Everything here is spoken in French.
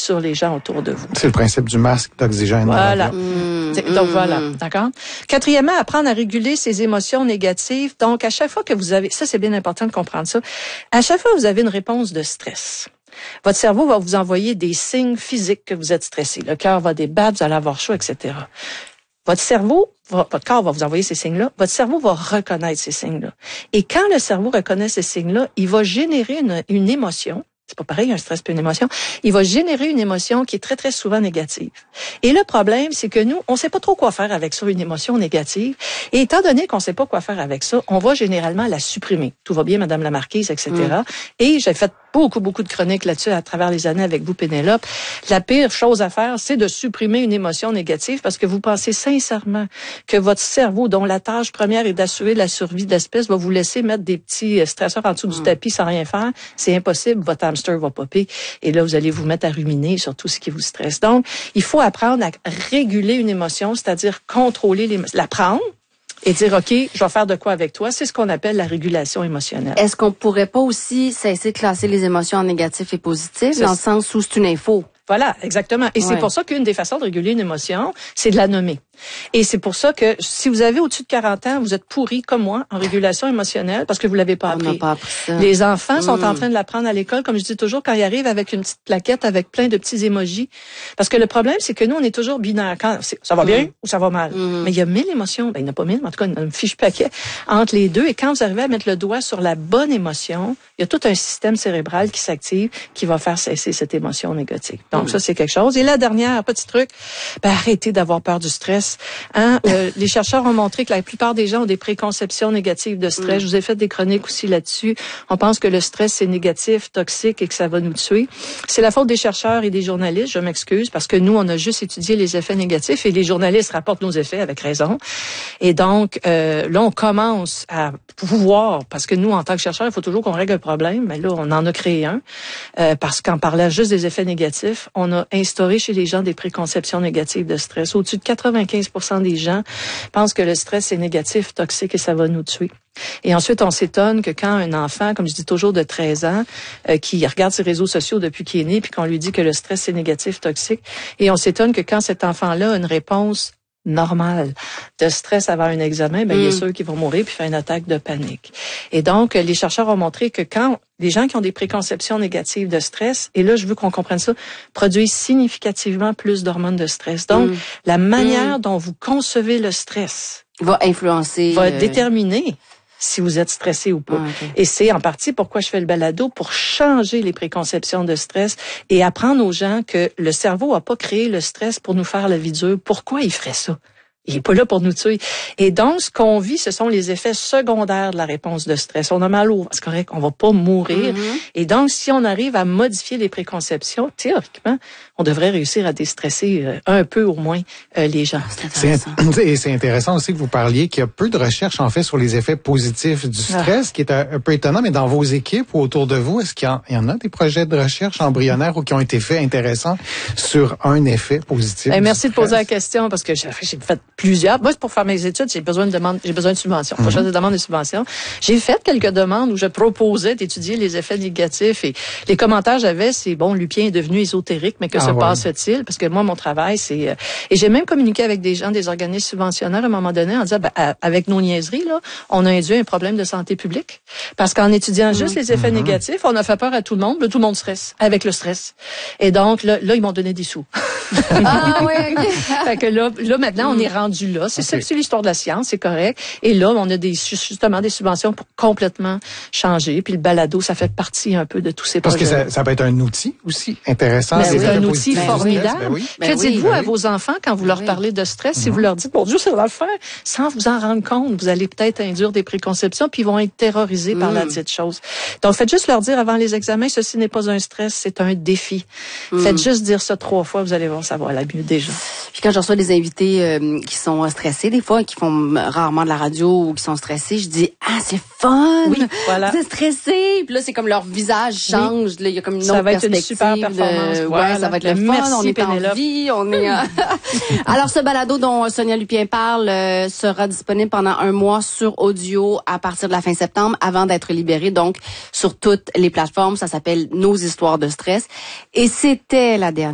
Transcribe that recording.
sur les gens autour de vous. C'est le principe du masque d'oxygène. Voilà. Donc voilà, d'accord? Quatrièmement, apprendre à réguler ses émotions négatives. Donc, à chaque fois que vous avez, ça c'est bien important de comprendre ça, à chaque fois que vous avez une réponse de stress, votre cerveau va vous envoyer des signes physiques que vous êtes stressé. Le cœur va débattre, vous allez avoir chaud, etc. Votre corps va vous envoyer ces signes-là. Votre cerveau va reconnaître ces signes-là. Et quand le cerveau reconnaît ces signes-là, il va générer une émotion. C'est pas pareil, un stress puis une émotion. Il va générer une émotion qui est très, très souvent négative. Et le problème, c'est que nous, on sait pas trop quoi faire avec ça, une émotion négative. Et étant donné qu'on sait pas quoi faire avec ça, on va généralement la supprimer. Tout va bien, Madame la Marquise, etc. Et j'ai fait beaucoup de chroniques là-dessus à travers les années avec vous, Pénélope. La pire chose à faire, c'est de supprimer une émotion négative parce que vous pensez sincèrement que votre cerveau, dont la tâche première est d'assurer la survie de l'espèce, va vous laisser mettre des petits stresseurs en dessous du tapis sans rien faire. C'est impossible. Votre hamster va popper et là, vous allez vous mettre à ruminer sur tout ce qui vous stresse. Donc, il faut apprendre à réguler une émotion, c'est-à-dire contrôler la prendre et dire, OK, je vais faire de quoi avec toi. C'est ce qu'on appelle la régulation émotionnelle. Est-ce qu'on pourrait pas aussi cesser de classer les émotions en négatif et positif, dans le sens où c'est une info? Voilà, exactement. Et c'est pour ça qu'une des façons de réguler une émotion, c'est de la nommer. Et c'est pour ça que si vous avez au-dessus de 40 ans, vous êtes pourri comme moi en régulation émotionnelle parce que vous l'avez pas appris. On n'a pas appris ça. Les enfants sont en train de l'apprendre à l'école, comme je dis toujours, quand ils arrivent avec une petite plaquette avec plein de petits émojis. Parce que le problème, c'est que nous, on est toujours binaire. Quand ça va bien ou ça va mal. Mais il y a 1000 émotions. Ben, il n'y en a pas 1000, mais en tout cas, il y a un fichu paquet entre les deux. Et quand vous arrivez à mettre le doigt sur la bonne émotion, il y a tout un système cérébral qui s'active, qui va faire cesser cette émotion négative. Donc, ça, c'est quelque chose. Et la dernière, petit truc, arrêtez d'avoir peur du stress. Les chercheurs ont montré que la plupart des gens ont des préconceptions négatives de stress. Je vous ai fait des chroniques aussi là-dessus. On pense que le stress, c'est négatif, toxique et que ça va nous tuer. C'est la faute des chercheurs et des journalistes, je m'excuse, parce que nous, on a juste étudié les effets négatifs et les journalistes rapportent nos effets avec raison. Et donc, là, on commence à pouvoir, parce que nous, en tant que chercheurs, il faut toujours qu'on règle un problème, mais là, on en a créé un, parce qu'en parlant juste des effets négatifs, on a instauré chez les gens des préconceptions négatives de stress. Au-dessus de 95% des gens pensent que le stress est négatif, toxique et ça va nous tuer. Et ensuite, on s'étonne que quand un enfant, comme je dis toujours de 13 ans, qui regarde ses réseaux sociaux depuis qu'il est né, puis qu'on lui dit que le stress c'est négatif, toxique, et on s'étonne que quand cet enfant-là a une réponse normale de stress avant un examen, il y a ceux qui vont mourir puis faire une attaque de panique. Et donc, les chercheurs ont montré que quand les gens qui ont des préconceptions négatives de stress, et là, je veux qu'on comprenne ça, produisent significativement plus d'hormones de stress. Donc, la manière dont vous concevez le stress va influencer, va déterminer si vous êtes stressé ou pas. Et c'est en partie pourquoi je fais le balado, pour changer les préconceptions de stress et apprendre aux gens que le cerveau a pas créé le stress pour nous faire la vie dure. Pourquoi il ferait ça? Il est pas là pour nous tuer. Et donc, ce qu'on vit, ce sont les effets secondaires de la réponse de stress. On a mal au ventre, c'est correct, on va pas mourir. Et donc, si on arrive à modifier les préconceptions, théoriquement, on devrait réussir à déstresser un peu au moins les gens. C'est intéressant aussi que vous parliez qu'il y a peu de recherches en fait sur les effets positifs du stress, qui est un peu étonnant. Mais dans vos équipes ou autour de vous, est-ce qu'il y en a des projets de recherche embryonnaires ou qui ont été faits intéressants sur un effet positif? Merci de poser la question parce que j'ai fait plusieurs. Moi, pour faire mes études, j'ai besoin de subventions. Faut que je demande des subventions. J'ai fait quelques demandes où je proposais d'étudier les effets négatifs et les commentaires j'avais, c'est bon, Lupien est devenu ésotérique, mais que se passe-t-il? Parce que moi, mon travail, c'est... et j'ai même communiqué avec des gens, des organismes subventionnaires à un moment donné en disant, avec nos niaiseries, là, on a induit un problème de santé publique. Parce qu'en étudiant juste les effets négatifs, on a fait peur à tout le monde, mais tout le monde stresse, avec le stress. Et donc, là ils m'ont donné des sous. Fait que là, maintenant, on est rendu là. C'est l'histoire de la science, c'est correct. Et là, on a justement des subventions pour complètement changer. Puis le balado, ça fait partie un peu de tous ces projets. Parce que ça peut être un outil aussi intéressant. C'est un outil formidable. Que dites-vous à vos enfants quand vous leur parlez de stress? Si vous leur dites, bon Dieu, ça va le faire, sans vous en rendre compte, vous allez peut-être induire des préconceptions, puis ils vont être terrorisés par la dite chose. Donc, faites juste leur dire avant les examens, ceci n'est pas un stress, c'est un défi. Faites juste dire ça 3 fois, vous allez voir, ça va aller mieux déjà. Puis quand je reçois des invités qui sont stressés, des fois, qui font rarement de la radio ou qui sont stressés, je dis, c'est fun! Oui, voilà. Vous êtes stressés! Puis là, c'est comme leur visage change. Là, il y a comme une autre perspective. Ça va être une super performance. Ouais, ça va être le fun. On est en vie. On est... Alors, ce balado dont Sonia Lupien parle sera disponible pendant 1 mois sur audio à partir de la fin septembre avant d'être libéré. Donc, sur toutes les plateformes, ça s'appelle Nos histoires de stress. Et c'était la dernière.